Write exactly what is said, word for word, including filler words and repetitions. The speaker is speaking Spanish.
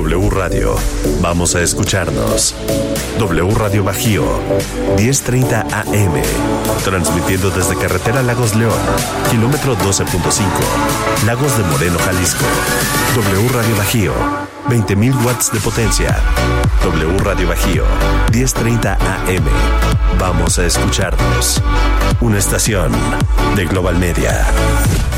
W Radio. Vamos a escucharnos. W Radio Bajío, diez treinta A M. Transmitiendo desde Carretera Lagos León, kilómetro doce punto cinco. Lagos de Moreno, Jalisco. W Radio Bajío, veinte mil watts de potencia. W Radio Bajío, diez treinta A M. Vamos a escucharnos. Una estación de Global Media.